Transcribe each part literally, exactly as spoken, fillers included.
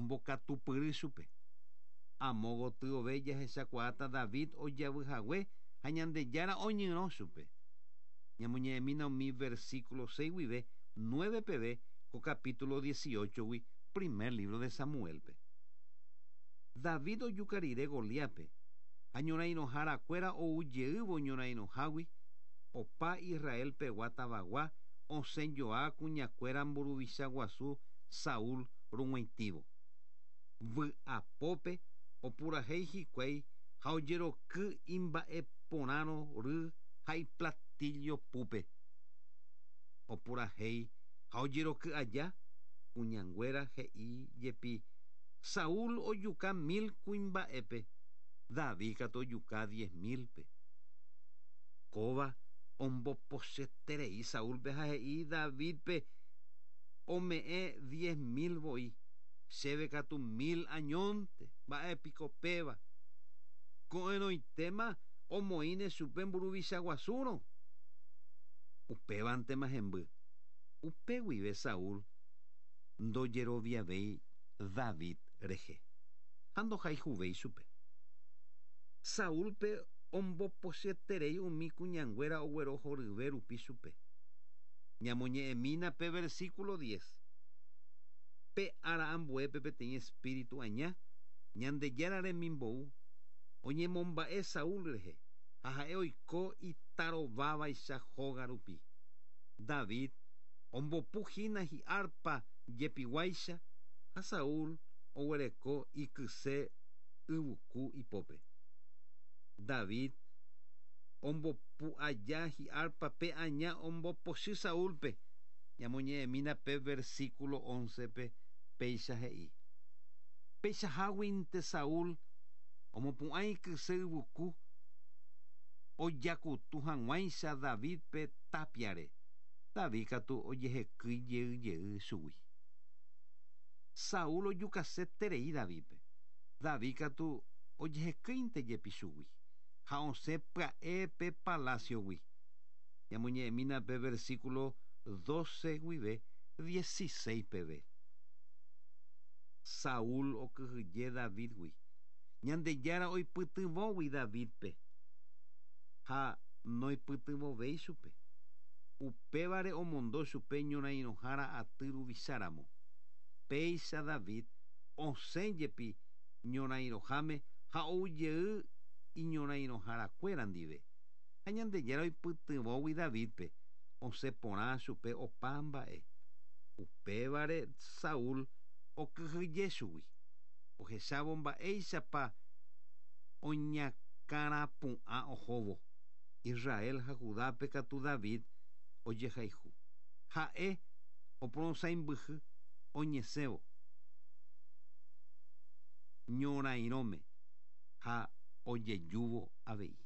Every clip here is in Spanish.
ombokatupyry chupe. Amo goty ove jahechakuaáta David ojavyhague ha Ñandejára oñyrõ chupe. Ñamoñe'ẽmína umi versículo seis guive, nueve peve, ko capítulo dieciocho gui, primer libro de Samuelpe. David ojukarire Goliape, ha ñorairõharakuéra oujeývo ñorairõhágui, opa Israel pegua tavagua osẽjoa kuñakuéra mburuvicha guasu Saúl rug̃uaitĩvo. Vy'apópe opurahéi hikuái ha ojeroky imba'eporãrõ ry ha iplatillo púpe. Opurahéi ha ojeroky aja kuñanguéra he'i jepi Saúl ojuka mil kuimba'épe, David katu ojuka diez milpe. Kóva ombopocheterei Saúlpe ha he'i Davidpe ome'ẽ diez mil voi, chéve katu mil añónte, mba'épiko péva. Ko'ẽrõitéma omoĩne chupe mburuvicha guasúrõ. Upévantema hemby. Upe guive Saúl ndojeroviavéi David rehe. Ha ndohayhuvéi chupe. Saúlpe ombopocheterei umi kuñanguéra ogueroho ryve rupi chupe. Ñamoñe'ẽmína pe versículo diez. Pe ára ambuépe peteĩ espíritu aña Ñandejára remimbou oñemomba'e Saúl rehe ha ha'e oiko itarovávaicha hóga rupi. David ombopuhína hi'árpa jepiguáicha ha Saúl oguereko ikyse yvuku ipópe. David ombopu'aja hi'árpa pe aña ombopochy Saúlpe. Ñamoñe'ẽmína pe versículo oncepe péicha he'i. Peichaháguinte Saúl omopu'ã ikyse yvuku ojakutu hag̃uáicha Davidpe tapiare. David katu ojehekýi jeýjey chúgui. Saúl ojukaseterei Davidpe. David katu ojehekýinte jepi chúgui ha osẽ pya'e pe palaciogui. Ñamoñe'ẽmína pe versículo doce guive, dieciséis peve. Saúl okyhyje Davidgui. Ñandejára oipytyvõgui Davidpe ha noipytyvõvéi chupe. Upévare omondo chupe ñorairõhára aty ruvicharamo. Péicha David osẽjepi ñorairõháme ha oujey iñorairõharakuéra ndive. Ha Ñandejára oipytyvõgui Davidpe osẽporã chupe opa mba'e. Upévare Saúl okyhyje chúgui. Ohechávo mba'éichapa oñakãrapu'ã ohóvo. Israel ha Judápe katu David ojehayhu. Ha'e oporosãimbyhy oñesévo ñorairõme ha ojejúvo avei.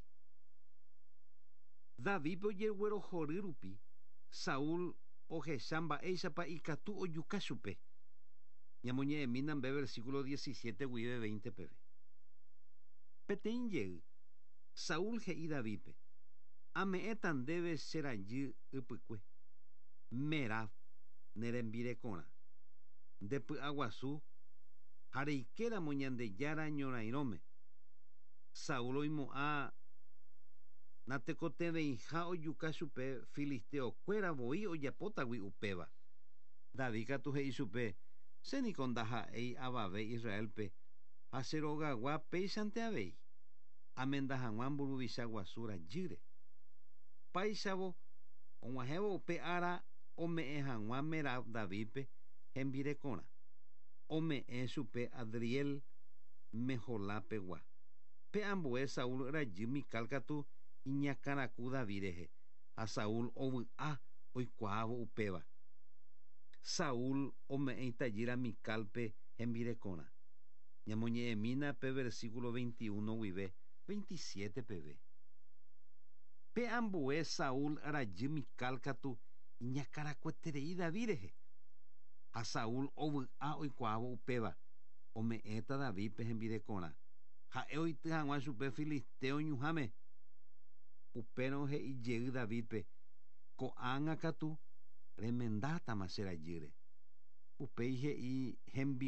Davidpe ojeguerohory rupi Saúl ohecha mba'éichapa ikatu ojuka chupe. Ñamoñe'ẽmína mbe versículo diecisiete guive veinte peve. Peteĩ jey Saúl he'i Davidpe: ame'ẽta ndéve che rajy ypykue Merab nerembirekorã ndepy'a guasu ha reikéramo Ñandejára ñorairõme. Saúl oimo'ã natekotevẽiha ojuka chupe filisteokuéra voi ojapótagui upéva. David katu he'i chupe: chéniko ndaha'éi avave Israelpe ha cherogagua péichante avei. Ame ndahag̃ua mburuvicha guasu rajýre. Páichavo og̃uahẽvo upe ára ome'ẽ hag̃ua Merab Davidpe hembirekorã. Ome'ẽ chupe Adriel Meholápegua. Pe ambue Saúl rajy Mikal katu iñakãraku David rehe ha Saúl ovy'a oikuaávo upéva. Saúl ome'ẽ itajýra Mikalpe hembirekorã. Ñamoñe'ẽmína pe versículo veintiuno guive, veintisiete peve. Pe ambue Saúl rajy Mikal katu iñakãrakueterei David rehe ha Saúl ovy'a oikuaávo upéva. Ome'ẽta Davidpe hembirekorã. Ha'e oity hag̃ua chupe filisteo ñuhãme. Upérõ he'ijey Davidpe: ko'ág̃a katu remendátama che rajýre. Upéi he'i hembi